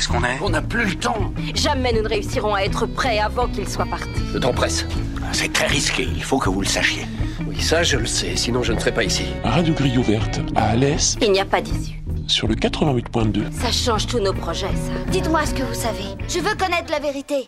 est-ce qu'on est? On n'a plus le temps. Jamais nous ne réussirons à être prêts avant qu'il soit parti. Le temps presse. C'est très risqué, il faut que vous le sachiez. Oui, ça je le sais, sinon je ne serais pas ici. Radio Grille ouverte à Alès Il n'y a pas d'issue. sur le 88.2. Ça change tous nos projets, ça. Dites-moi ce que vous savez. Je veux connaître la vérité.